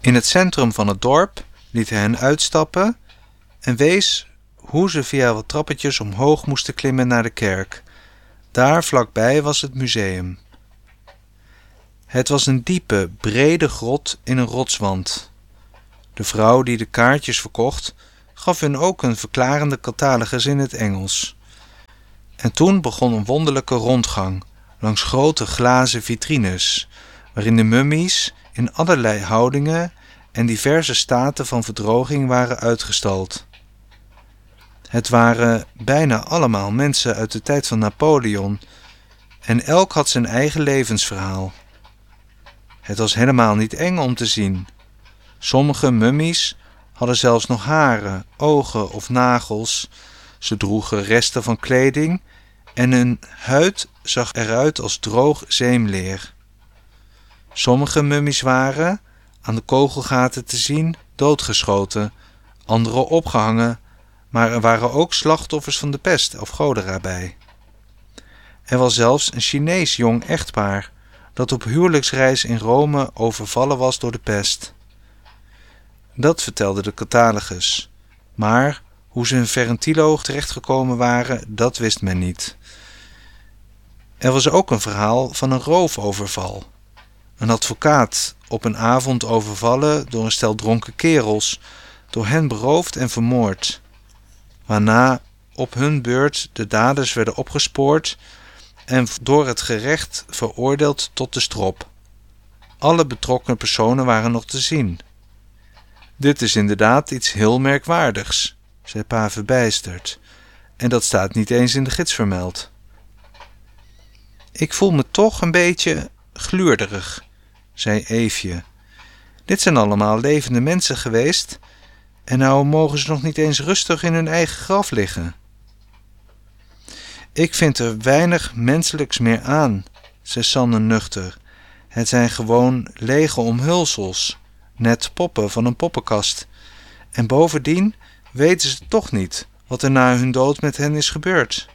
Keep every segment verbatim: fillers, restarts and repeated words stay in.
In het centrum van het dorp liet hij hen uitstappen en wees hoe ze via wat trappetjes omhoog moesten klimmen naar de kerk. Daar vlakbij was het museum. Het was een diepe, brede grot in een rotswand. De vrouw die de kaartjes verkocht, gaf hun ook een verklarende catalogus in het Engels. En toen begon een wonderlijke rondgang langs grote glazen vitrines, waarin de mummies in allerlei houdingen en diverse staten van verdroging waren uitgestald. Het waren bijna allemaal mensen uit de tijd van Napoleon en elk had zijn eigen levensverhaal. Het was helemaal niet eng om te zien. Sommige mummies hadden zelfs nog haren, ogen of nagels. Ze droegen resten van kleding en hun huid zag eruit als droog zeemleer. Sommige mummies waren, aan de kogelgaten te zien, doodgeschoten, andere opgehangen, maar er waren ook slachtoffers van de pest of cholera bij. Er was zelfs een Chinees jong echtpaar dat op huwelijksreis in Rome overvallen was door de pest. Dat vertelde de catalogus, maar hoe ze in Ferentino terechtgekomen waren, dat wist men niet. Er was ook een verhaal van een roofoverval. Een advocaat op een avond overvallen door een stel dronken kerels, door hen beroofd en vermoord, waarna op hun beurt de daders werden opgespoord en door het gerecht veroordeeld tot de strop. Alle betrokken personen waren nog te zien. Dit is inderdaad iets heel merkwaardigs, zei pa verbijsterd, en dat staat niet eens in de gids vermeld. Ik voel me toch een beetje gluurderig, zei Eefje. Dit zijn allemaal levende mensen geweest en nou mogen ze nog niet eens rustig in hun eigen graf liggen. Ik vind er weinig menselijks meer aan, zei Sanne nuchter. Het zijn gewoon lege omhulsels, net poppen van een poppenkast. En bovendien weten ze toch niet wat er na hun dood met hen is gebeurd.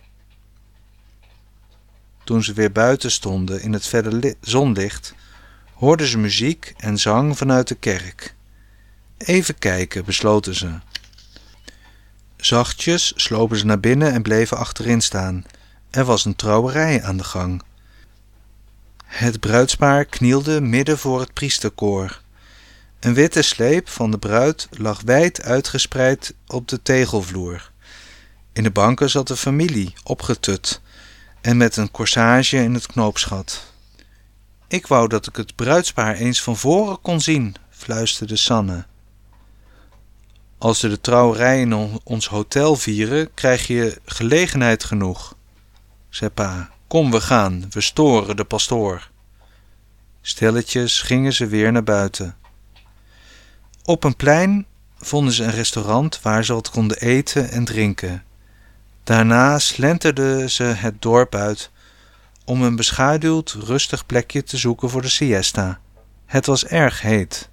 Toen ze weer buiten stonden in het felle li- zonlicht, hoorden ze muziek en zang vanuit de kerk. Even kijken, besloten ze. Zachtjes slopen ze naar binnen en bleven achterin staan. Er was een trouwerij aan de gang. Het bruidspaar knielde midden voor het priesterkoor. Een witte sleep van de bruid lag wijd uitgespreid op de tegelvloer. In de banken zat de familie, opgetut, en met een corsage in het knoopsgat. Ik wou dat ik het bruidspaar eens van voren kon zien, fluisterde Sanne. Als we de trouwerij in ons hotel vieren, krijg je gelegenheid genoeg, zei pa. Kom, we gaan, we storen de pastoor. Stilletjes gingen ze weer naar buiten. Op een plein vonden ze een restaurant waar ze wat konden eten en drinken. Daarna slenterden ze het dorp uit om een beschaduwd, rustig plekje te zoeken voor de siesta. Het was erg heet.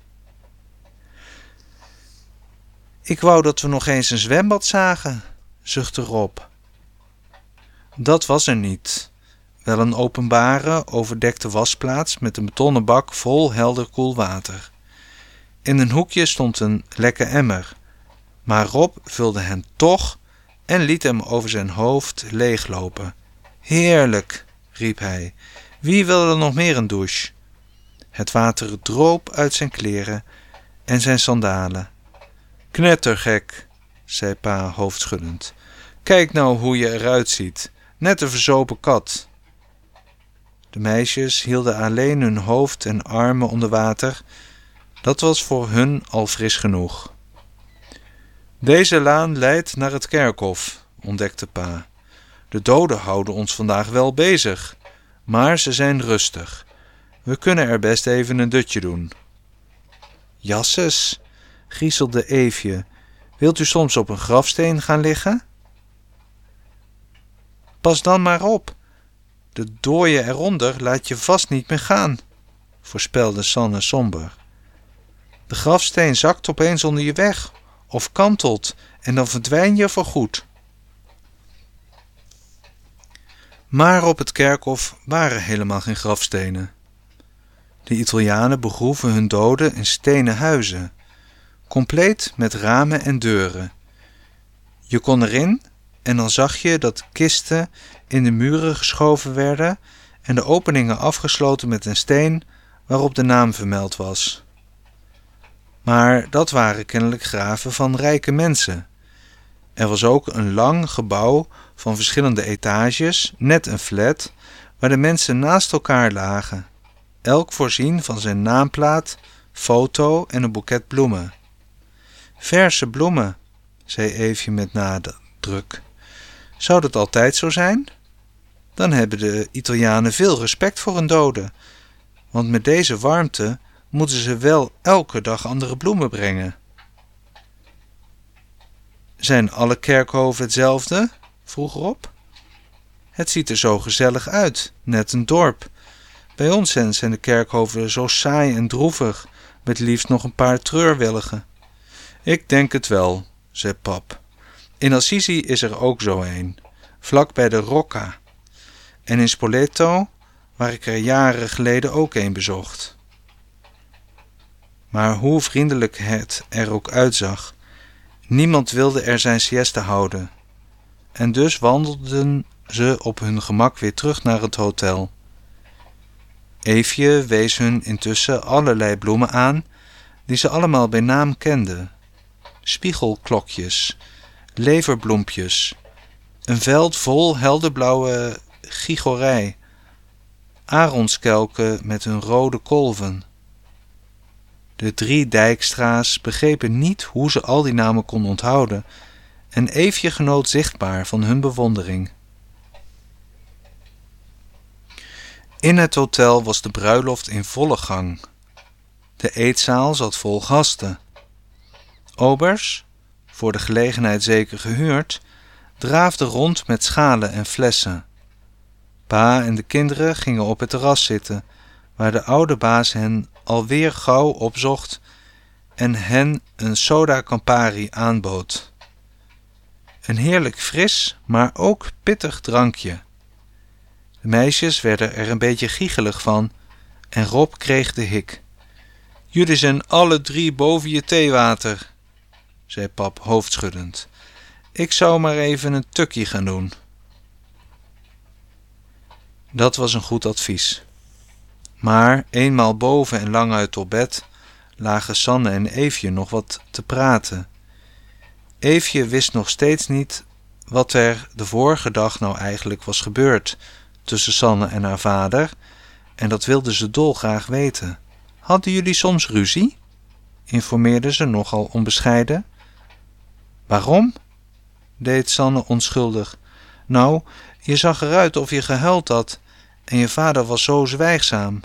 Ik wou dat we nog eens een zwembad zagen, zuchtte Rob. Dat was er niet. Wel een openbare, overdekte wasplaats met een betonnen bak vol helder koel water. In een hoekje stond een lekke emmer, maar Rob vulde hem toch en liet hem over zijn hoofd leeglopen. Heerlijk, riep hij. Wie wil er nog meer een douche? Het water droop uit zijn kleren en zijn sandalen. Knettergek, zei pa hoofdschuddend. Kijk nou hoe je eruit ziet, net een verzopen kat. De meisjes hielden alleen hun hoofd en armen onder water. Dat was voor hun al fris genoeg. Deze laan leidt naar het kerkhof, ontdekte pa. De doden houden ons vandaag wel bezig, maar ze zijn rustig. We kunnen er best even een dutje doen. Jasses, griezelde Eefje, wilt u soms op een grafsteen gaan liggen? Pas dan maar op, de dooie eronder laat je vast niet meer gaan, voorspelde Sanne somber. De grafsteen zakt opeens onder je weg of kantelt en dan verdwijn je voorgoed. Maar op het kerkhof waren helemaal geen grafstenen. De Italianen begroeven hun doden in stenen huizen, compleet met ramen en deuren. Je kon erin en dan zag je dat kisten in de muren geschoven werden en de openingen afgesloten met een steen waarop de naam vermeld was. Maar dat waren kennelijk graven van rijke mensen. Er was ook een lang gebouw van verschillende etages, net een flat, waar de mensen naast elkaar lagen, elk voorzien van zijn naamplaat, foto en een boeket bloemen. Verse bloemen, zei Eefje met nadruk. Zou dat altijd zo zijn? Dan hebben de Italianen veel respect voor hun doden, want met deze warmte moeten ze wel elke dag andere bloemen brengen. Zijn alle kerkhoven hetzelfde? Vroeg Rob. Het ziet er zo gezellig uit, net een dorp. Bij ons zijn de kerkhoven zo saai en droevig, met liefst nog een paar treurwilligen. Ik denk het wel, zei pap. In Assisi is er ook zo een, vlak bij de Rocca. En in Spoleto, waar ik er jaren geleden ook een bezocht. Maar hoe vriendelijk het er ook uitzag, niemand wilde er zijn siesta houden. En dus wandelden ze op hun gemak weer terug naar het hotel. Eefje wees hun intussen allerlei bloemen aan, die ze allemaal bij naam kenden. Spiegelklokjes, leverbloempjes, een veld vol helderblauwe gigorij, aronskelken met hun rode kolven. De drie Dijkstra's begrepen niet hoe ze al die namen kon onthouden, en Eefje genoot zichtbaar van hun bewondering. In het hotel was de bruiloft in volle gang. De eetzaal zat vol gasten. Obers, voor de gelegenheid zeker gehuurd, draafden rond met schalen en flessen. Pa en de kinderen gingen op het terras zitten, waar de oude baas hen alweer gauw opzocht en hen een soda Campari aanbood. Een heerlijk fris, maar ook pittig drankje. De meisjes werden er een beetje giechelig van en Rob kreeg de hik. Jullie zijn alle drie boven je theewater, zei pap hoofdschuddend. Ik zou maar even een tukje gaan doen. Dat was een goed advies. Maar eenmaal boven en lang uit op bed lagen Sanne en Eefje nog wat te praten. Eefje wist nog steeds niet wat er de vorige dag nou eigenlijk was gebeurd tussen Sanne en haar vader, en dat wilde ze dolgraag weten. Hadden jullie soms ruzie? Informeerde ze nogal onbescheiden. Waarom? Deed Sanne onschuldig. Nou, je zag eruit of je gehuild had en je vader was zo zwijgzaam.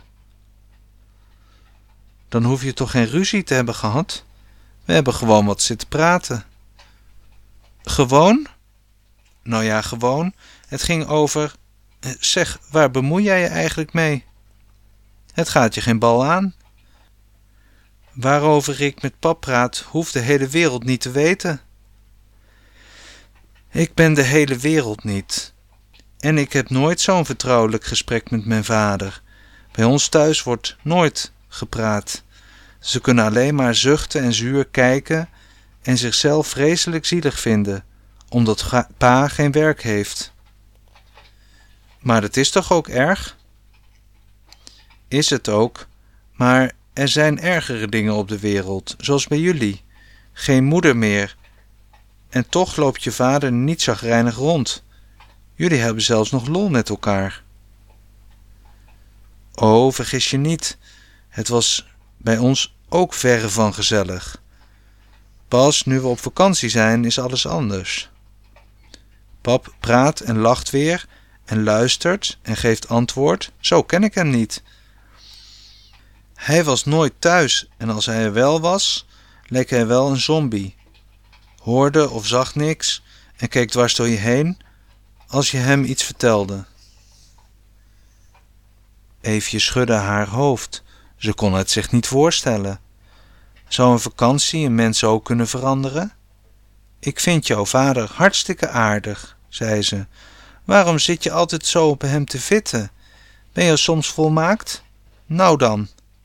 Dan hoef je toch geen ruzie te hebben gehad? We hebben gewoon wat zitten praten. Gewoon? Nou ja, gewoon. Het ging over... Zeg, waar bemoei jij je eigenlijk mee? Het gaat je geen bal aan. Waarover ik met pap praat, hoeft de hele wereld niet te weten. Ik ben de hele wereld niet. En ik heb nooit zo'n vertrouwelijk gesprek met mijn vader. Bij ons thuis wordt nooit gepraat. Ze kunnen alleen maar zuchten en zuur kijken en zichzelf vreselijk zielig vinden, omdat ga- pa geen werk heeft. Maar dat is toch ook erg? Is het ook, maar er zijn ergere dingen op de wereld, zoals bij jullie. Geen moeder meer. En toch loopt je vader niet chagrijnig rond. Jullie hebben zelfs nog lol met elkaar. Oh, vergis je niet. Het was bij ons ook verre van gezellig. Pas nu we op vakantie zijn, is alles anders. Pap praat en lacht weer en luistert en geeft antwoord. Zo ken ik hem niet. Hij was nooit thuis en als hij er wel was, leek hij wel een zombie. Hoorde of zag niks en keek dwars door je heen als je hem iets vertelde. Eefje schudde haar hoofd. Ze kon het zich niet voorstellen. Zou een vakantie een mens ook kunnen veranderen? Ik vind jouw vader hartstikke aardig, zei ze. Waarom zit je altijd zo op hem te vitten? Ben je soms volmaakt? Nou dan,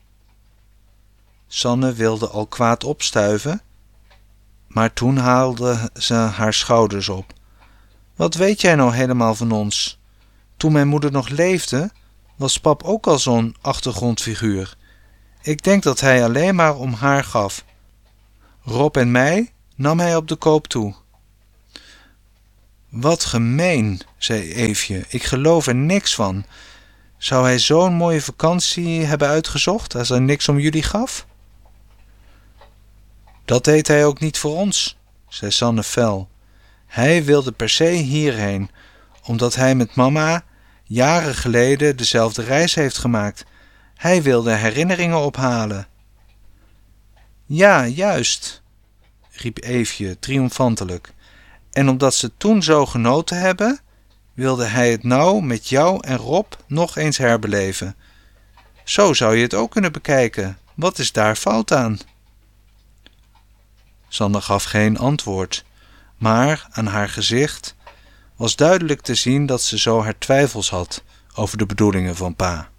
Sanne wilde al kwaad opstuiven, maar toen haalde ze haar schouders op. Wat weet jij nou helemaal van ons? Toen mijn moeder nog leefde, was pap ook al zo'n achtergrondfiguur. Ik denk dat hij alleen maar om haar gaf. Rob en mij nam hij op de koop toe. Wat gemeen, zei Eefje. Ik geloof er niks van. Zou hij zo'n mooie vakantie hebben uitgezocht als hij niks om jullie gaf? Dat deed hij ook niet voor ons, zei Sanne fel. Hij wilde per se hierheen, omdat hij met mama jaren geleden dezelfde reis heeft gemaakt. Hij wilde herinneringen ophalen. Ja, juist, riep Eefje triomfantelijk. En omdat ze toen zo genoten hebben, wilde hij het nou met jou en Rob nog eens herbeleven. Zo zou je het ook kunnen bekijken. Wat is daar fout aan? Sanne gaf geen antwoord, maar aan haar gezicht was duidelijk te zien dat ze zo haar twijfels had over de bedoelingen van pa.